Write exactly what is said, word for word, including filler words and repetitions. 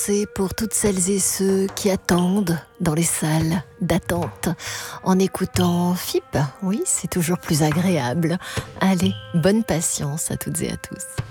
C'est pour toutes celles et ceux qui attendent dans les salles d'attente en écoutant F I P. Oui, c'est toujours plus agréable. Allez, bonne patience à toutes et à tous.